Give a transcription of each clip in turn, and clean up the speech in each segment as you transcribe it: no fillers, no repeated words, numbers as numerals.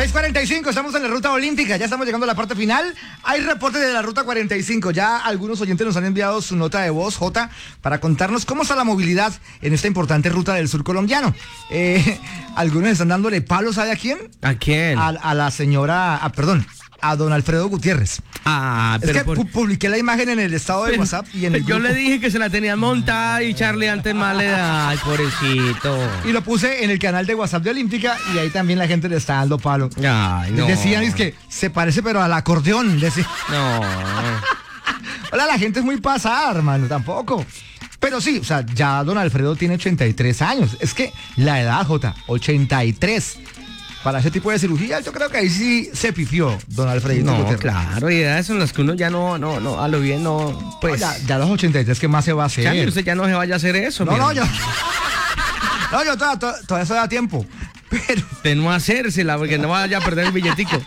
6:45, estamos en la ruta olímpica, ya estamos llegando a la parte final. Hay reportes de la ruta 45, ya algunos oyentes nos han enviado su nota de voz, Jota, para contarnos cómo está la movilidad en esta importante ruta del sur colombiano. Algunos están dándole palos, ¿sabe a quién? ¿A quién? A la señora, a don Alfredo Gutiérrez. Pero es que publiqué la imagen en el estado de WhatsApp y en el yo grupo. le dije que se la tenían montada y Charlie antes mal le da. Ay, pobrecito. Y lo puse en el canal de WhatsApp de Olímpica y ahí también la gente le está dando palo. Ay, no. Decían, es que se parece pero al acordeón. No. Hola, la gente es muy pasada, hermano, tampoco. Pero sí, o sea, ya don Alfredo tiene 83 años. Es que la edad, Jota, 83. Para ese tipo de cirugía, yo creo que ahí sí se pifió don Alfredito No, Gutiérrez. claro, y edades en las que uno ya no, a lo bien no, pues. Ya los 83, ¿qué más se va a hacer? Charlie, usted ya no se vaya a hacer eso. No, yo todavía eso da tiempo. Pero. De no hacérsela, porque no vaya a perder el billetico.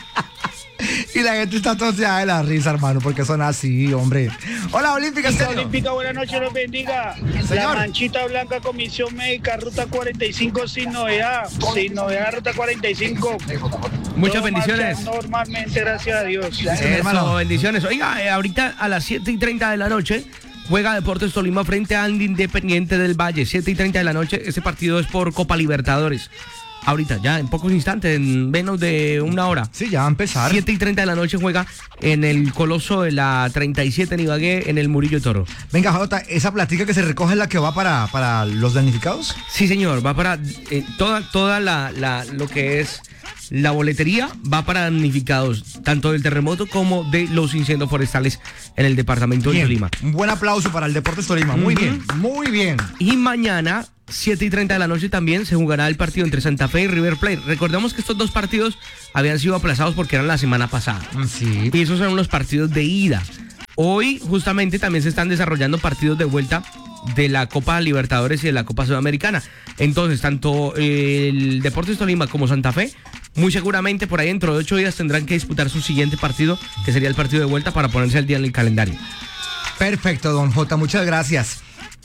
Y la gente está toseada de la risa, hermano, porque son así, hombre. Hola, Olímpica Estéreo. Olímpica, buenas noches, los bendiga. Señor. La manchita blanca, comisión médica, ruta 45 sin novedad. Sin novedad, ruta 45. Muchas Todo bendiciones. marcha normalmente, gracias a Dios. Eso, bendiciones. Oiga, ahorita a las 7:30 de la noche juega Deportes Tolima frente al Independiente del Valle. 7:30 de la noche, ese partido es por Copa Libertadores. Ahorita, ya en pocos instantes, en menos de una hora. Sí, ya va a empezar. 7:30 de la noche juega en el Coloso de la 37 en Ibagué, en el Murillo Toro. Venga, Jota, ¿esa platica que se recoge es la que va para los damnificados? Sí, señor, va para toda lo que es la boletería, va para damnificados, tanto del terremoto como de los incendios forestales en el departamento de Tolima. Un buen aplauso para el Deportes Tolima. Muy bien, muy bien. Y mañana, 7:30 de la noche también se jugará el partido entre Santa Fe y River Plate. Recordemos que estos dos partidos habían sido aplazados porque eran la semana pasada. Sí. Y esos eran los partidos de ida. Hoy justamente también se están desarrollando partidos de vuelta de la Copa Libertadores y de la Copa Sudamericana. Entonces, tanto el Deportes Tolima como Santa Fe, muy seguramente por ahí dentro de 8 días tendrán que disputar su siguiente partido, que sería el partido de vuelta para ponerse al día en el calendario. Perfecto, don Jota, muchas gracias.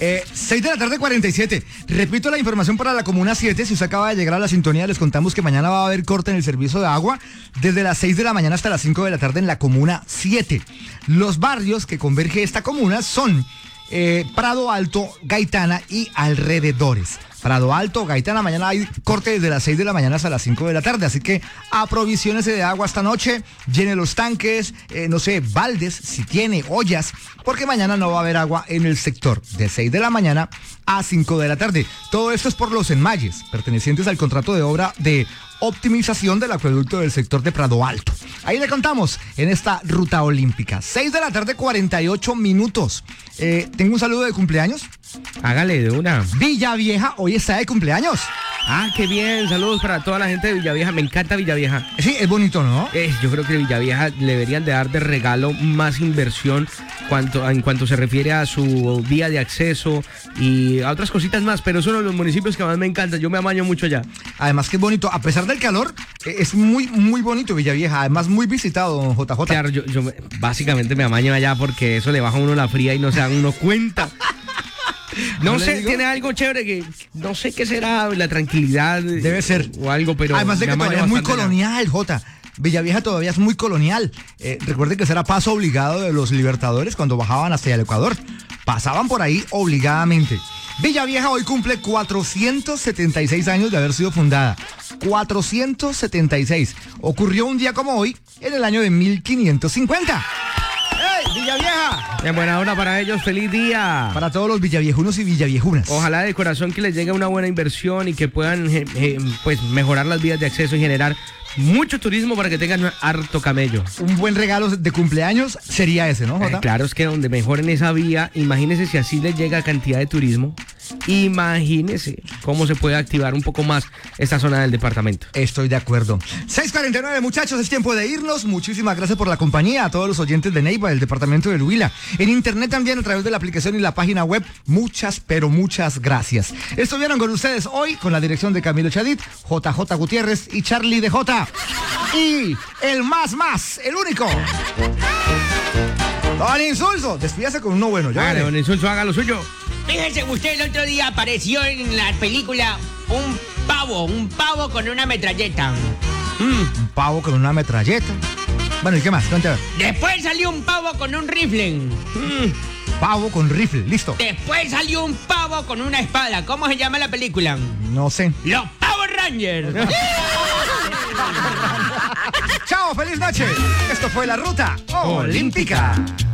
6:47. Repito la información para la Comuna 7. Si usted acaba de llegar a la sintonía, les contamos que mañana va a haber corte en el servicio de agua desde las 6 de la mañana hasta las 5 de la tarde en la Comuna 7. Los barrios que converge esta comuna son Prado Alto, Gaitana y alrededores. Prado Alto, Gaitana, mañana hay corte desde las 6 de la mañana hasta las 5 de la tarde, así que aprovisionese de agua esta noche, llene los tanques, baldes, si tiene, ollas, porque mañana no va a haber agua en el sector, de 6 de la mañana a 5 de la tarde. Todo esto es por los enmayes, pertenecientes al contrato de obra de optimización del acueducto del sector de Prado Alto. Ahí le contamos en esta ruta olímpica. 6 de la tarde, 48 minutos. Tengo un saludo de cumpleaños. Hágale de una. Villavieja hoy está de cumpleaños. Ah, qué bien. Saludos para toda la gente de Villavieja. Me encanta Villavieja. Sí, es bonito, ¿no? Yo creo que Villavieja le deberían de dar de regalo más inversión en cuanto se refiere a su vía de acceso y a otras cositas más, pero es uno de los municipios que más me encanta. Yo me amaño mucho allá. Además que es bonito, a pesar del calor, es muy, muy bonito Villavieja. Además muy visitado, don JJ. Claro, yo básicamente me amaño allá porque eso le baja a uno la fría y no se da uno cuenta. No sé, tiene algo chévere que no sé qué será, la tranquilidad. Debe ser. O algo, pero. Además de que todavía es muy colonial, Jota. Villavieja todavía es muy colonial. Recuerden que ese era paso obligado de los libertadores cuando bajaban hacia el Ecuador. Pasaban por ahí obligadamente. Villavieja hoy cumple 476 años de haber sido fundada. 476. Ocurrió un día como hoy, en el año de 1550. ¡Hey, Villavieja! En buena hora para ellos, feliz día. Para todos los villaviejunos y villaviejunas. Ojalá de corazón que les llegue una buena inversión y que puedan pues mejorar las vías de acceso y generar mucho turismo para que tengan harto camello. Un buen regalo de cumpleaños sería ese, ¿no, Jota? Claro, es que donde mejoren esa vía, imagínense si así les llega cantidad de turismo, imagínense cómo se puede activar un poco más esta zona del departamento. Estoy de acuerdo. 6:49, muchachos, es tiempo de irnos. Muchísimas gracias por la compañía a todos los oyentes de Neiva, del departamento del Huila. En internet también a través de la aplicación y la página web. Muchas, pero muchas gracias. Estuvieron con ustedes hoy con la dirección de Camilo Chadid, JJ Gutiérrez y Charlie DJ. Y el más, el único. Don Insulso, despídase con uno bueno. Hágale, don Insulso, haga lo suyo. Fíjese, usted el otro día apareció en la película un pavo con una metralleta. Un pavo con una metralleta. Bueno, ¿y qué más? Cuéntame. Después salió un pavo con un rifle. Pavo con rifle, listo. Después salió un pavo con una espada. ¿Cómo se llama la película? No sé. Los Power Rangers. Chao, feliz noche. Esto fue La Ruta Olímpica.